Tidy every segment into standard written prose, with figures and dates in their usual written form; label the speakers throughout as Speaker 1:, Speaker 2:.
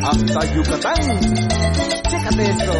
Speaker 1: hasta Yucatán. Chécate esto.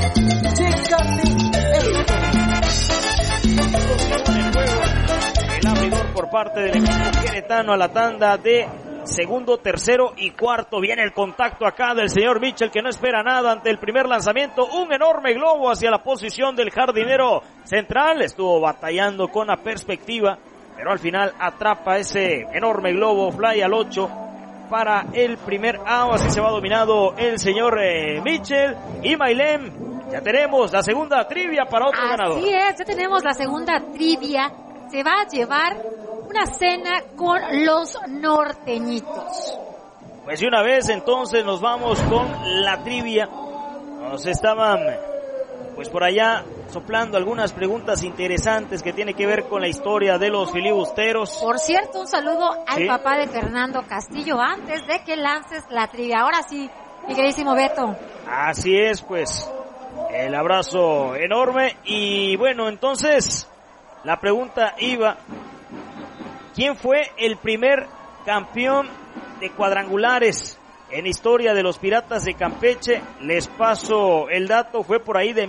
Speaker 2: El abridor por parte del equipo queretano a la tanda de segundo, tercero y cuarto. Viene el contacto acá del señor Mitchell, que no espera nada ante el primer lanzamiento. Un enorme globo hacia la posición del jardinero central. Estuvo batallando con la perspectiva, pero al final atrapa ese enorme globo, fly al 8 para el primer out. Así se va dominado el señor Mitchell. Y Maylem, ya tenemos la segunda trivia para otro ganador.
Speaker 3: Así es, ya tenemos la segunda trivia. Se va a llevar una cena con los norteñitos.
Speaker 2: Pues de una vez entonces nos vamos con la trivia. Nos estaban pues por allá soplando algunas preguntas interesantes que tiene que ver con la historia de los filibusteros.
Speaker 3: Por cierto, un saludo al papá de Fernando Castillo antes de que lances la trivia. Ahora sí, mi queridísimo Beto.
Speaker 2: Así es, pues el abrazo enorme. Y bueno, entonces la pregunta iba: ¿quién fue el primer campeón de cuadrangulares en historia de los Piratas de Campeche? Les paso el dato, fue por ahí de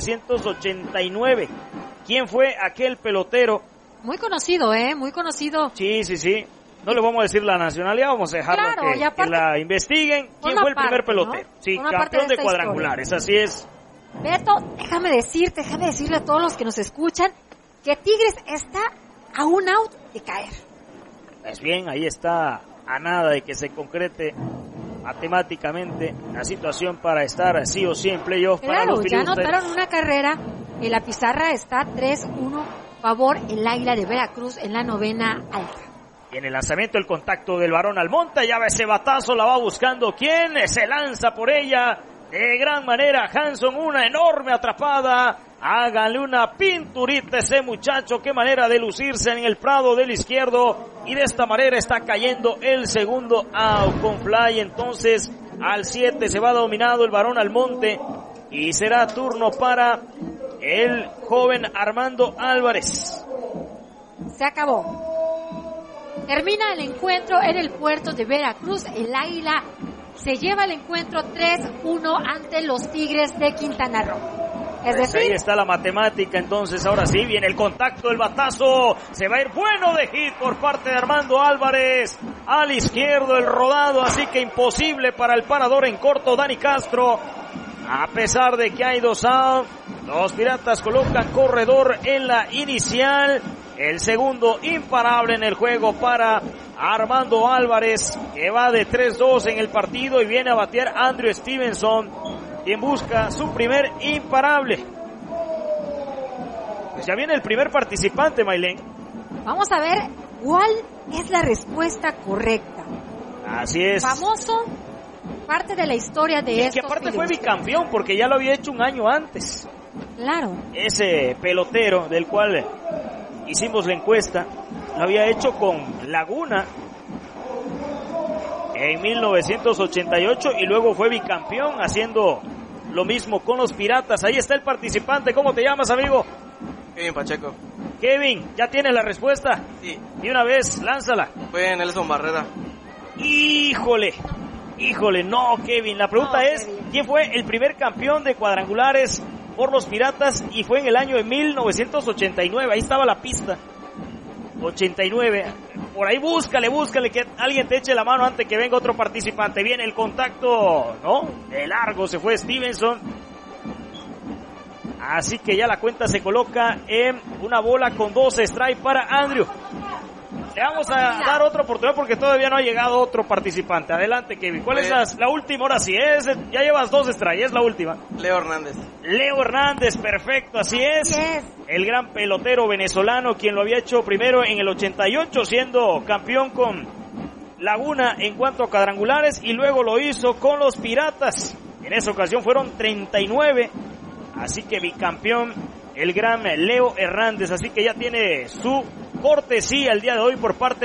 Speaker 2: 1989. ¿Quién fue aquel pelotero?
Speaker 3: Muy conocido, muy conocido.
Speaker 2: Sí. No le vamos a decir la nacionalidad, vamos a dejarlo que la investiguen. ¿Quién fue el primer pelotero? ¿No? Sí, campeón de cuadrangulares, historia. Así es.
Speaker 3: Beto, déjame decirle a todos los que nos escuchan que Tigres está a un out de caer.
Speaker 2: Pues bien, ahí está a nada de que se concrete matemáticamente la situación para estar sí o sí en playoff.
Speaker 3: Claro, para los ya anotaron una carrera, en la pizarra está 3-1 favor el Águila de Veracruz en la novena alta.
Speaker 2: Y en el lanzamiento el contacto del varón Almonte, ya va ese batazo, la va buscando quién, se lanza por ella de gran manera Hanson, una enorme atrapada. Háganle una pinturita a ese muchacho, qué manera de lucirse en el prado del izquierdo, y de esta manera está cayendo el segundo out con fly. Entonces al 7 se va dominado el varón Almonte y será turno para el joven Armando Álvarez.
Speaker 3: Se acabó. Termina el encuentro en el puerto de Veracruz. El Águila se lleva el encuentro 3-1 ante los Tigres de Quintana Roo. Es decir,
Speaker 2: ahí está la matemática. Entonces ahora sí viene el contacto, el batazo, se va a ir bueno de hit por parte de Armando Álvarez, al izquierdo el rodado, así que imposible para el parador en corto Dani Castro. A pesar de que hay 2 out, los Piratas colocan corredor en la inicial. El segundo imparable en el juego para Armando Álvarez, que va de 3-2 en el partido, y viene a batear Andrew Stevenson, quien busca su primer imparable. Pues ya viene el primer participante, Maylén.
Speaker 3: Vamos a ver cuál es la respuesta correcta.
Speaker 2: Así es.
Speaker 3: Famoso, parte de la historia de estos.
Speaker 2: Que aparte fue bicampeón, porque ya lo había hecho un año antes.
Speaker 3: Claro.
Speaker 2: Ese pelotero del cual hicimos la encuesta, lo había hecho con Laguna en 1988 y luego fue bicampeón haciendo lo mismo con los Piratas. Ahí está el participante. ¿Cómo te llamas, amigo?
Speaker 4: Kevin Pacheco.
Speaker 2: Kevin, ¿ya tienes la respuesta?
Speaker 4: Sí.
Speaker 2: Y una vez, lánzala.
Speaker 4: Fue Nelson Barrera.
Speaker 2: Híjole, no, Kevin. La pregunta es, Kevin, ¿quién fue el primer campeón de cuadrangulares por los Piratas? Y fue en el año de 1989. Ahí estaba la pista. 89. Por ahí búscale que alguien te eche la mano antes que venga otro participante. Viene el contacto, ¿no? De largo se fue Stevenson. Así que ya la cuenta se coloca en una bola con 2 strikes para Andrew. Le vamos a dar otra oportunidad porque todavía no ha llegado otro participante. Adelante, Kevin. ¿Cuál es la última? Ahora sí, ya llevas 2 strikes, es la última.
Speaker 4: Leo Hernández, perfecto, así es. El gran pelotero venezolano, quien lo había hecho primero en el 88, siendo campeón con Laguna en cuanto a cuadrangulares, y luego lo hizo con los Piratas. En esa ocasión fueron 39, así que bicampeón el gran Leo Hernández. Así que ya tiene su cortesía el día de hoy por parte